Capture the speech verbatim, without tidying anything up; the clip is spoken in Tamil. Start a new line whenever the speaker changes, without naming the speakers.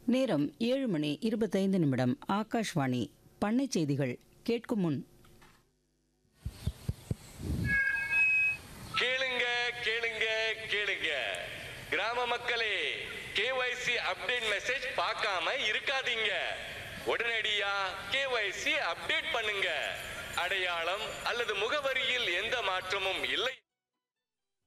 நேரம் ஏழு மணி இருபத்தைந்து நிமிடம். ஆகாஷ்வாணி பண்ணை செய்திகள் கேட்கும் முன்
கேளுங்க கேளுங்க கேளுங்க கிராம மக்களே, கேஒய்சி அப்டேட் மெசேஜ் பார்க்காம இருக்காதீங்க. உடனடியா கேஒய்சி அப்டேட் பண்ணுங்க. அடையாளம் அல்லது முகவரியில் எந்த மாற்றமும் இல்லை